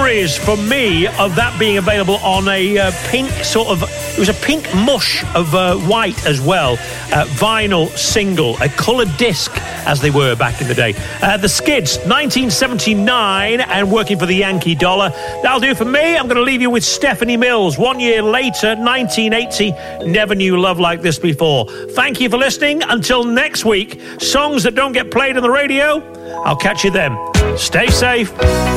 memories for me of that being available on a pink sort of, it was a pink mush of white as well, vinyl single, a coloured disc as they were back in the day. The Skids, 1979, and Working for the Yankee Dollar. That'll do for me. I'm going to leave you with Stephanie Mills. 1 year later, 1980, Never Knew Love Like This Before. Thank you for listening. Until next week, songs that don't get played on the radio, I'll catch you then. Stay safe.